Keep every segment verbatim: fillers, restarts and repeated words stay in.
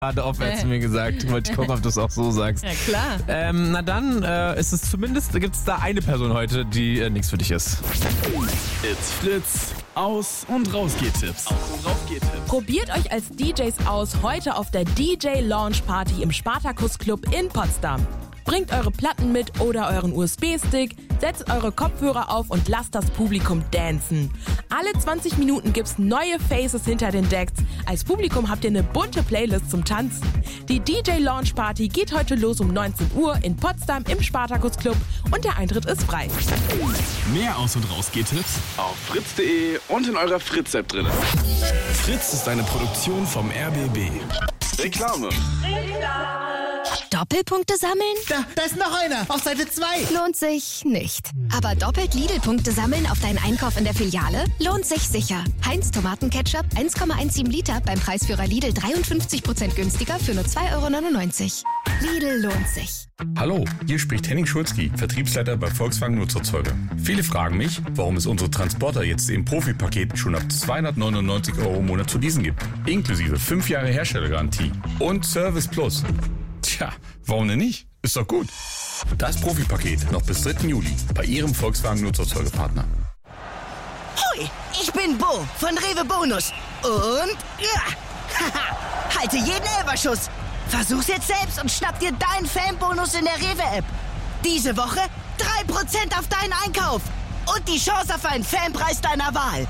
gerade auf, als du mir gesagt. Wollte ich gucken, ob du es auch so sagst. Ja, klar. Ähm, na dann äh, ist es zumindest, gibt es da eine Person heute, die äh, nichts für dich ist. It's Fritz. Aus- und Rausgeht-Tipps. Aus- und Rausgeht-Tipps. Probiert euch als D Js aus heute auf der D J Launch Party im Spartacus Club in Potsdam. Bringt eure Platten mit oder euren U S B-Stick, setzt eure Kopfhörer auf und lasst das Publikum dancen. Alle zwanzig Minuten gibt's neue Faces hinter den Decks. Als Publikum habt ihr eine bunte Playlist zum Tanzen. Die D J Launch Party geht heute los um neunzehn Uhr in Potsdam im Spartacus Club und der Eintritt ist frei. Mehr Aus- und Rausgeht-Tipps auf fritz punkt de und in eurer Fritz-App drin. Fritz ist eine Produktion vom R B B. Reklame. Doppelpunkte sammeln? Da, da ist noch einer, auf Seite zwei. Lohnt sich nicht. Aber doppelt Lidl-Punkte sammeln auf deinen Einkauf in der Filiale? Lohnt sich sicher. Heinz Tomatenketchup eins Komma siebzehn Liter beim Preisführer Lidl dreiundfünfzig Prozent günstiger für nur zwei Euro neunundneunzig. Lidl lohnt sich. Hallo, hier spricht Henning Schulzki, Vertriebsleiter bei Volkswagen Nutzerzeuger. Viele fragen mich, warum es unsere Transporter jetzt im Profipaket schon ab zweihundertneunundneunzig Euro im Monat zu leasen gibt. Inklusive fünf Jahre Herstellergarantie und Service Plus. Tja, warum denn nicht? Ist doch gut. Das Profipaket noch bis dritten Juli bei Ihrem Volkswagen Nutzerzeugerpartner. Hui, ich bin Bo von Rewe Bonus. Und ja, haha, halte jeden Elberschuss. Versuch's jetzt selbst und schnapp dir deinen Fanbonus in der Rewe-App. Diese Woche drei Prozent auf deinen Einkauf und die Chance auf einen Fanpreis deiner Wahl.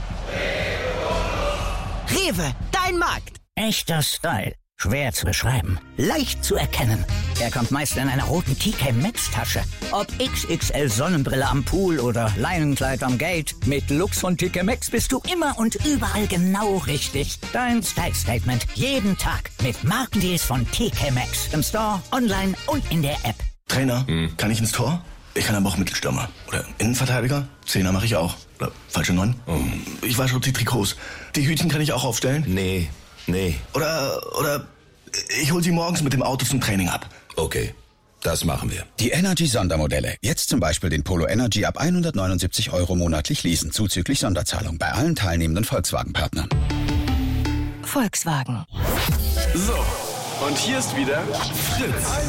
Rewe, dein Markt. Echter Style. Schwer zu beschreiben. Leicht zu erkennen. Er kommt meist in einer roten T K Maxx Tasche. Ob X X L Sonnenbrille am Pool oder Leinenkleid am Gate. Mit Lux von T K Maxx bist du immer und überall genau richtig. Dein Style Statement jeden Tag mit Markendeals von T K Maxx. Im Store, online und in der App. Trainer, hm. kann ich ins Tor? Ich kann aber auch Mittelstürmer. Oder Innenverteidiger? Zehner mache ich auch. Oder falsche Neun? Oh. Ich wasche auch die Trikots. Die Hütchen kann ich auch aufstellen? Nee. Nee. Oder, oder ich hol sie morgens mit dem Auto zum Training ab. Okay, das machen wir. Die Energy-Sondermodelle. Jetzt zum Beispiel den Polo Energy ab hundertneunundsiebzig Euro monatlich leasen, zuzüglich Sonderzahlung bei allen teilnehmenden Volkswagen-Partnern. Volkswagen. So, und hier ist wieder Fritz.